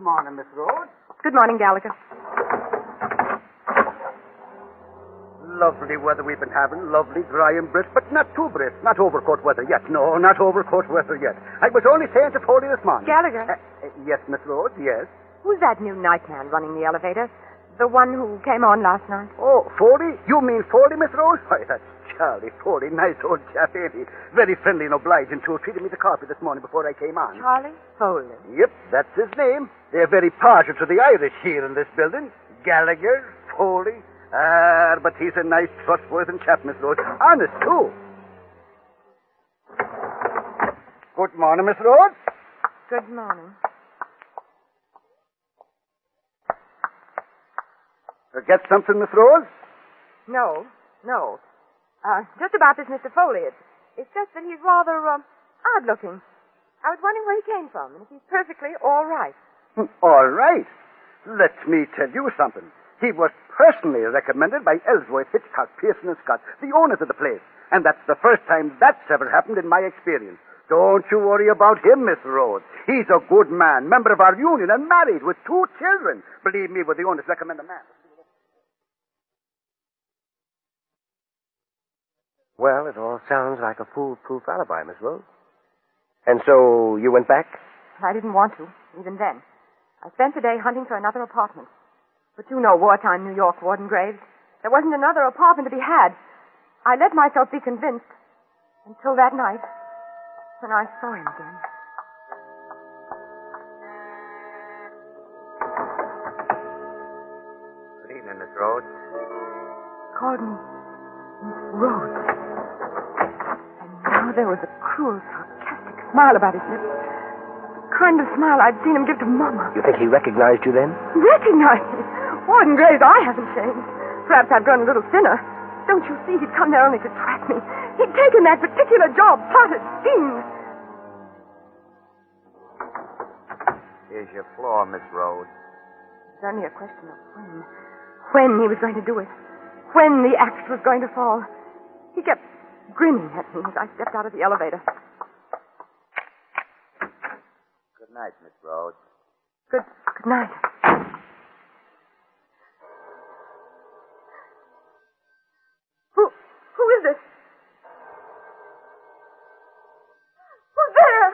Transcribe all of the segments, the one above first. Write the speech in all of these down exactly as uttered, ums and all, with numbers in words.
morning, Miss Rhodes. Good morning, Gallagher. Lovely weather we've been having. Lovely, dry and brisk, but not too brisk. Not overcoat weather yet. No, not overcoat weather yet. I was only saying to Foley this morning. Gallagher? Uh, uh, yes, Miss Rhodes, yes. Who's that new night man running the elevator? The one who came on last night? Oh, Foley? You mean Foley, Miss Rhodes? Why, that's Charlie Foley. Nice old chap, ain't he? Very friendly and obliging, too. Treated me to coffee this morning before I came on. Charlie Foley? Yep, that's his name. They're very partial to the Irish here in this building. Gallagher, Foley. Ah, but he's a nice, trustworthy chap, Miss Rhodes. Honest, too. Good morning, Miss Rhodes. Good morning. Forget something, Miss Rhodes? No, no. Uh, just about this Mister Foley. It's, it's just that he's rather uh, odd-looking. I was wondering where he came from, and if he's perfectly all right. All right. Let me tell you something. He was personally recommended by Ellsworth, Hitchcock, Pearson, and Scott, the owners of the place. And that's the first time that's ever happened in my experience. Don't you worry about him, Miss Rhodes. He's a good man, member of our union, and married with two children. Believe me, when the owners recommend a man. Well, it all sounds like a foolproof alibi, Miss Rhodes. And so you went back? I didn't want to, even then. I spent the day hunting for another apartment. But you know wartime New York, Warden Graves. There wasn't another apartment to be had. I let myself be convinced until that night when I saw him again. Good evening, Miss Rhodes. Called me Miss Rhodes. And now there was a cruel, sarcastic smile about his lips. The kind of smile I'd seen him give to Mama. You think he recognized you then? Recognized me? Warden Graves, I haven't changed. Perhaps I've grown a little thinner. Don't you see, he'd come there only to trap me. He'd taken that particular job, plotted, schemed. Here's your floor, Miss Rhodes. It's only a question of when. When he was going to do it. When the axe was going to fall. He kept grinning at me as I stepped out of the elevator. Good night, Miss Rhodes. Good, good night. Who, who is this? Who's there?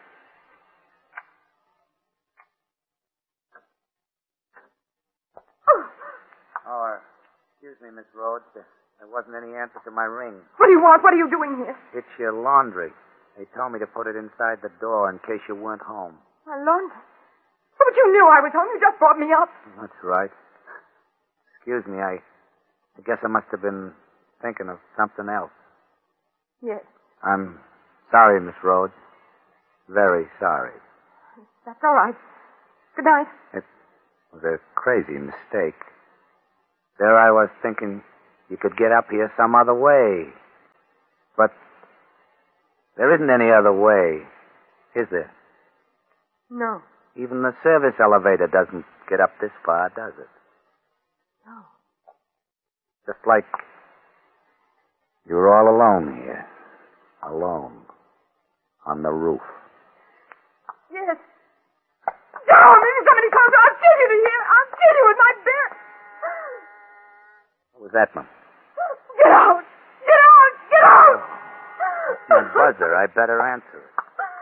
Oh, excuse me, Miss Rhodes. There, there wasn't any answer to my ring. What do you want? What are you doing here? It's your laundry. They told me to put it inside the door in case you weren't home. My laundry. Oh, but you knew I was home. You just brought me up. That's right. Excuse me, I, I guess I must have been thinking of something else. Yes. I'm sorry, Miss Rhodes. Very sorry. That's all right. Good night. It was a crazy mistake. There I was thinking you could get up here some other way. But there isn't any other way, is there? No. Even the service elevator doesn't get up this far, does it? No. Just like you're all alone here. Alone. On the roof. Yes. Oh, maybe somebody comes. I'll kill you to hear. I'll kill you with my bare... What was that, Mum? Get out! Get out! Get out! My buzzer. I better answer it.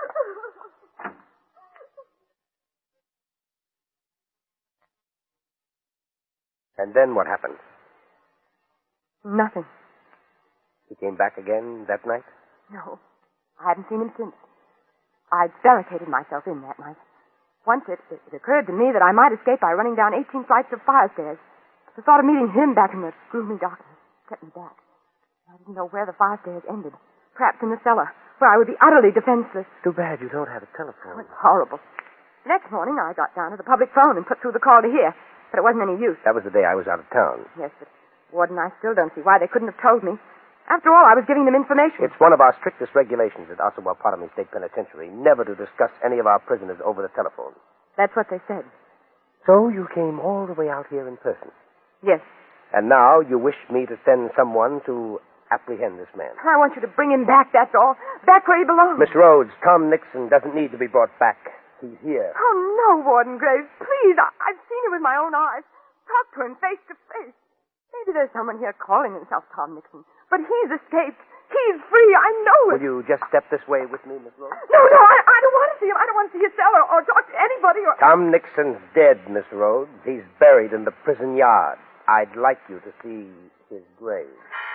And then what happened? Nothing. He came back again that night? No. I haven't seen him since. I'd barricaded myself in that night. Once it, it, it occurred to me that I might escape by running down eighteen flights of fire stairs. The thought of meeting him back in the gloomy darkness kept me back. I didn't know where the fire stairs ended. Perhaps in the cellar, where I would be utterly defenseless. Too bad you don't have a telephone. Oh, it's horrible. Next morning, I got down to the public phone and put through the call to here, but it wasn't any use. That was the day I was out of town. Yes, but Warden, I still don't see why they couldn't have told me. After all, I was giving them information. It's one of our strictest regulations at Osawatomie State Penitentiary never to discuss any of our prisoners over the telephone. That's what they said. So you came all the way out here in person? Yes. And now you wish me to send someone to apprehend this man? I want you to bring him back, that's all. Back where he belongs. Miss Rhodes, Tom Nixon doesn't need to be brought back. he's here. Oh, no, Warden Graves. Please, I- I've seen him with my own eyes. Talked to him face to face. Maybe there's someone here calling himself Tom Nixon. But he's escaped. He's free. I know it. Will you just step this way with me, Miss Rhodes? No, no, I, I don't want to see him. I don't want to see his cell or, or talk to anybody or... Tom Nixon's dead, Miss Rhodes. He's buried in the prison yard. I'd like you to see his grave.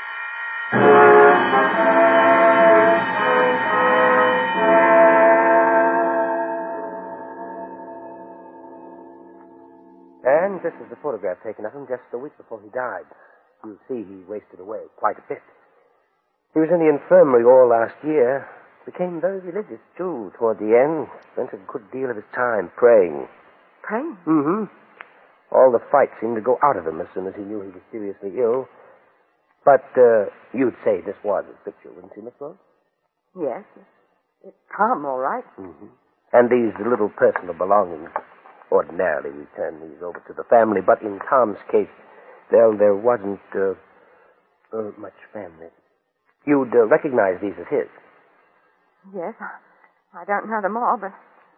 And this is the photograph taken of him just a week before he died. You'll see he wasted away quite a bit. He was in the infirmary all last year. Became very religious, too, toward the end. Spent a good deal of his time praying. Praying? Mm-hmm. All the fight seemed to go out of him as soon as he knew he was seriously ill. But uh, you'd say this was his picture, wouldn't you, Miss Rhodes? Yes. It's Tom, all right. Mm-hmm. And these little personal belongings, ordinarily we turn these over to the family, but in Tom's case, well, there wasn't uh, uh, much family. You'd uh, recognize these as his. Yes. I don't know them all, but...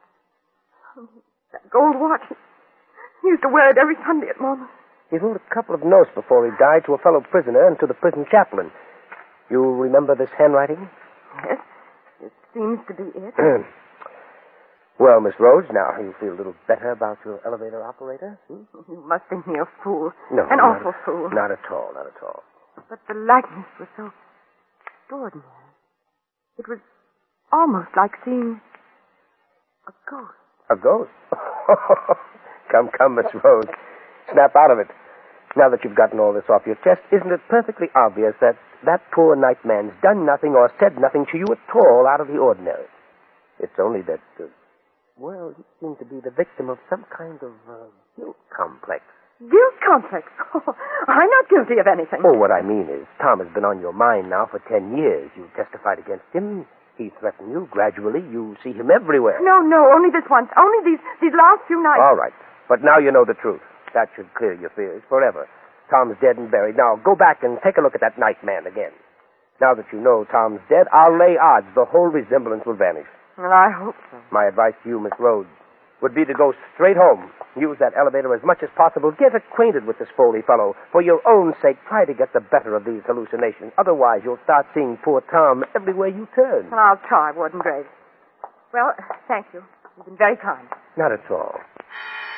That gold watch. He used to wear it every Sunday at Mama's. He wrote a couple of notes before he died to a fellow prisoner and to the prison chaplain. You remember this handwriting? Yes. It seems to be it. Well, Miss Rhodes, now you feel a little better about your elevator operator? Hmm? You must think me a fool. No. An not awful at, fool. Not at all, not at all. But the likeness was so extraordinary. It was almost like seeing a ghost. A ghost? Come, come, Miss Rhodes. Snap out of it. Now that you've gotten all this off your chest, isn't it perfectly obvious that that poor night man's done nothing or said nothing to you at all out of the ordinary? It's only that, uh, well, you seem to be the victim of some kind of uh, guilt complex. Guilt complex? Oh, I'm not guilty of anything. Oh, what I mean is, Tom has been on your mind now for ten years. You testified against him. He threatened you. Gradually, you see him everywhere. No, no, only this once. Only these, these last few nights. All right. But now you know the truth. That should clear your fears forever. Tom's dead and buried. Now, go back and take a look at that night man again. Now that you know Tom's dead, I'll lay odds the whole resemblance will vanish. Well, I hope so. My advice to you, Miss Rhodes, would be to go straight home. Use that elevator as much as possible. Get acquainted with this Foley fellow. For your own sake, try to get the better of these hallucinations. Otherwise, you'll start seeing poor Tom everywhere you turn. Well, I'll try, Warden Graves. Well, thank you. You've been very kind. Not at all.